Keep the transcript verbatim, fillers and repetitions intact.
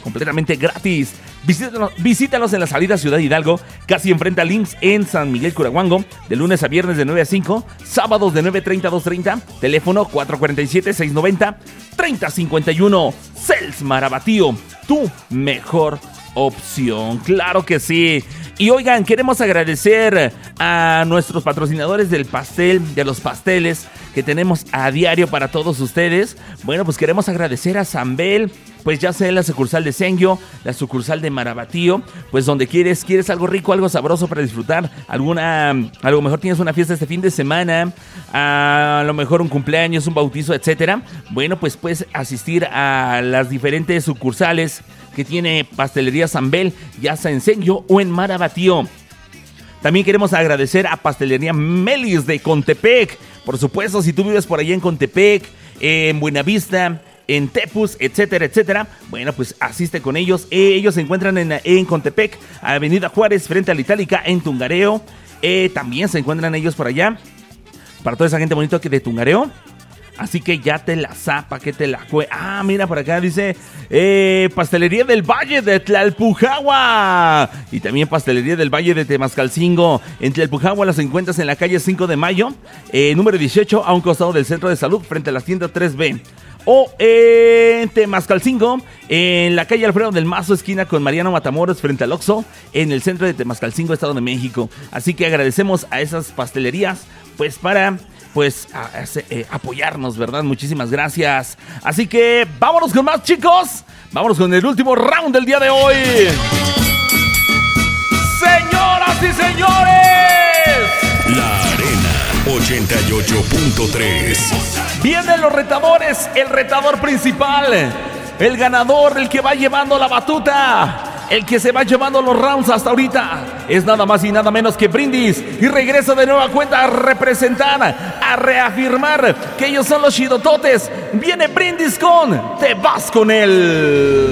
completamente gratis. Visítanos, visítanos en la salida Ciudad Hidalgo, casi enfrente a Links en San Miguel Curahuango, de lunes a viernes de nueve a cinco, sábados de nueve treinta a dos treinta, teléfono cuatro cuatro siete, seis nueve cero, tres cero cinco uno. Cels Marabatío, tu mejor opción, claro que sí. Y oigan, queremos agradecer a nuestros patrocinadores del pastel, de los pasteles que tenemos a diario para todos ustedes. Bueno, pues queremos agradecer a Zambel, pues ya sea la sucursal de Senjo, la sucursal de Marabatío, pues donde quieres, quieres algo rico, algo sabroso para disfrutar, alguna, a lo mejor tienes una fiesta este fin de semana, a lo mejor un cumpleaños, un bautizo, etcétera. Bueno, pues puedes asistir a las diferentes sucursales que tiene Pastelería Zambel, ya sea en Senjo o en Marabatío. También queremos agradecer a Pastelería Melis de Contepec. Por supuesto, si tú vives por allá en Contepec, en Buenavista, en Tepus, etcétera, etcétera, bueno, pues asiste con ellos. Eh, ellos se encuentran en, en Contepec, Avenida Juárez, frente a la Itálica, en Tungareo. Eh, también se encuentran ellos por allá, para toda esa gente bonita que de Tungareo. Así que ya te la zapa, que te la cue... Ah, mira, por acá dice eh, Pastelería del Valle de Tlalpujahua. Y también Pastelería del Valle de Temascalcingo. En Tlalpujahua las encuentras en la calle cinco de mayo, eh, número dieciocho, a un costado del Centro de Salud, frente a la tienda tres B. O en Temascalcingo, en la calle Alfredo del Mazo, esquina con Mariano Matamoros, frente al Oxxo, en el centro de Temascalcingo, Estado de México. Así que agradecemos a esas pastelerías, pues para... pues a, a, a apoyarnos, ¿verdad? Muchísimas gracias. Así que vámonos con más, chicos. Vámonos con el último round del día de hoy. Señoras y señores, La Arena ochenta y ocho punto tres. Vienen los retadores, el retador principal, el ganador, el que va llevando la batuta, el que se va llevando los rounds hasta ahorita, es nada más y nada menos que Brindis. Y regresa de nueva cuenta a representar, a reafirmar que ellos son los chidototes. Viene Brindis con Te Vas Con Él.